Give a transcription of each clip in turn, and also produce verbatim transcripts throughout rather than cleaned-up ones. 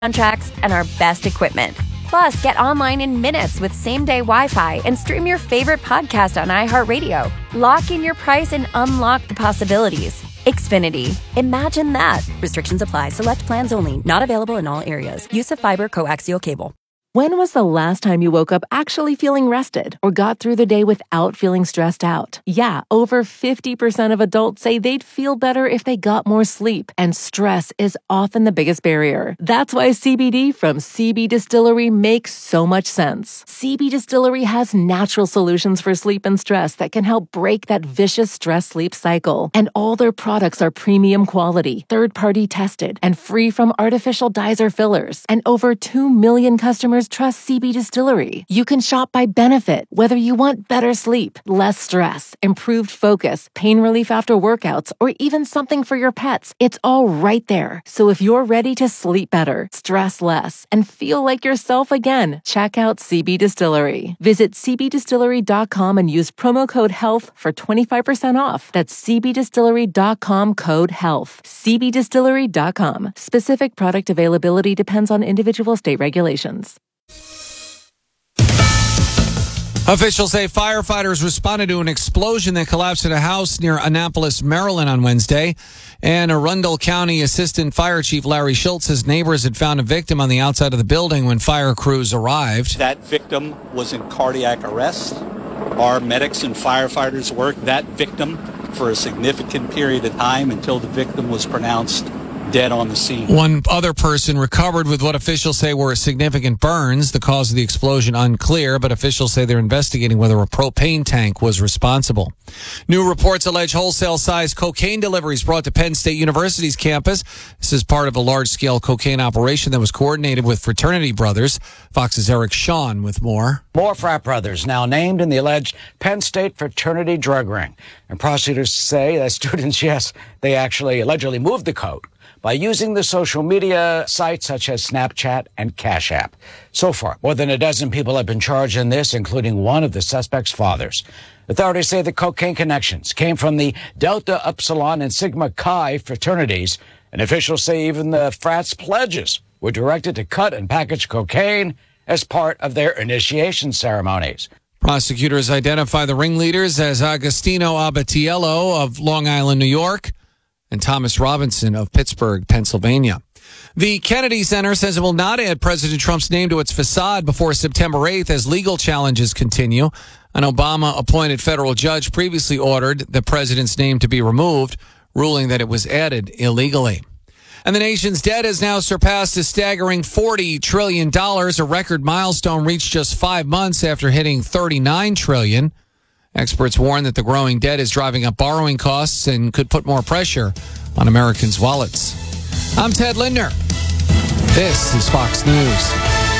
contracts, and our best equipment. Plus, get online in minutes with same-day Wi-Fi and stream your favorite podcast on iHeartRadio. Lock in your price and unlock the possibilities. Xfinity. Imagine that. Restrictions apply. Select plans only. Not available in all areas. Use of fiber coaxial cable. When was the last time you woke up actually feeling rested or got through the day without feeling stressed out? Yeah, over fifty percent of adults say they'd feel better if they got more sleep, and stress is often the biggest barrier. That's why C B D from C B Distillery makes so much sense. C B Distillery has natural solutions for sleep and stress that can help break that vicious stress-sleep cycle. And all their products are premium quality, third-party tested, and free from artificial dyes or fillers. And over two million customers trust C B Distillery. You can shop by benefit, whether you want better sleep, less stress, improved focus, pain relief after workouts, or even something for your pets. It's all right there. So if you're ready to sleep better, stress less, and feel like yourself again, check out C B Distillery. Visit c b distillery dot com and use promo code HEALTH for twenty-five percent off. That's c b distillery dot com code HEALTH. c b distillery dot com. Specific product availability depends on individual state regulations. Officials say firefighters responded to an explosion that collapsed at a house near Annapolis, Maryland on Wednesday. And Arundel County Assistant Fire Chief Larry Schultz says neighbors had found a victim on the outside of the building when fire crews arrived. That victim was in cardiac arrest. Our medics and firefighters worked that victim for a significant period of time until the victim was pronounced dead on the scene. One other person recovered with what officials say were significant burns. The cause of the explosion unclear, but officials say they're investigating whether a propane tank was responsible. New reports allege wholesale-sized cocaine deliveries brought to Penn State University's campus. This is part of a large-scale cocaine operation that was coordinated with fraternity brothers. Fox's Eric Shawn with more. More frat brothers now named in the alleged Penn State fraternity drug ring. And prosecutors say that students, yes, they actually allegedly moved the coke by using the social media sites such as Snapchat and Cash App. So far, more than a dozen people have been charged in this, including one of the suspect's fathers. Authorities say the cocaine connections came from the Delta Upsilon and Sigma Chi fraternities, and officials say even the frats' pledges were directed to cut and package cocaine as part of their initiation ceremonies. Prosecutors identify the ringleaders as Agostino Abatiello of Long Island, New York, and Thomas Robinson of Pittsburgh, Pennsylvania. The Kennedy Center says it will not add President Trump's name to its facade before September eighth as legal challenges continue. An Obama-appointed federal judge previously ordered the president's name to be removed, ruling that it was added illegally. And the nation's debt has now surpassed a staggering forty trillion dollars, a record milestone reached just five months after hitting thirty-nine trillion dollars. Experts warn that the growing debt is driving up borrowing costs and could put more pressure on Americans' wallets. I'm Ted Lindner. This is Fox News.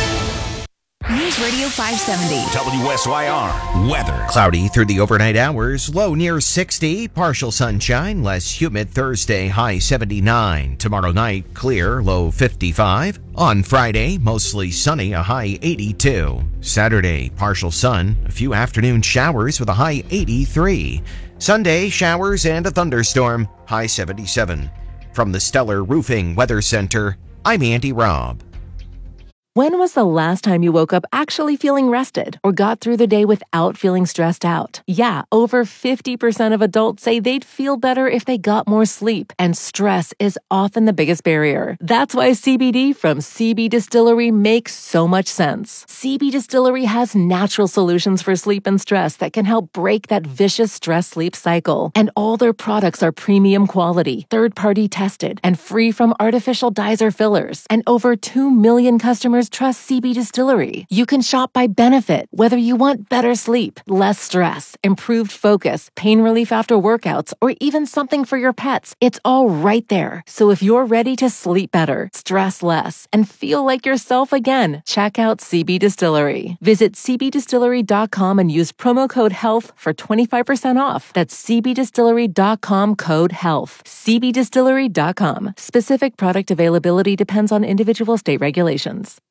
News Radio five seventy. W S Y R. Weather. Cloudy through the overnight hours. Low near sixty. Partial sunshine. Less humid Thursday. High seventy-nine. Tomorrow night, clear. Low fifty-five. On Friday, mostly sunny. A high eighty-two. Saturday, partial sun. A few afternoon showers with a high eighty-three. Sunday, showers and a thunderstorm. High seventy-seven. From the Stellar Roofing Weather Center, I'm Andy Robb. When was the last time you woke up actually feeling rested or got through the day without feeling stressed out? Yeah, over fifty percent of adults say they'd feel better if they got more sleep, and stress is often the biggest barrier. That's why C B D from C B Distillery makes so much sense. C B Distillery has natural solutions for sleep and stress that can help break that vicious stress-sleep cycle. And all their products are premium quality, third-party tested, and free from artificial dyes or fillers. And over two million customers trust C B Distillery. You can shop by benefit, whether you want better sleep, less stress, improved focus, pain relief after workouts, or even something for your pets. It's all right there. So if you're ready to sleep better, stress less, and feel like yourself again, check out C B Distillery. Visit c b distillery dot com and use promo code HEALTH for twenty-five percent off. That's c b distillery dot com code HEALTH. c b distillery dot com. Specific product availability depends on individual state regulations.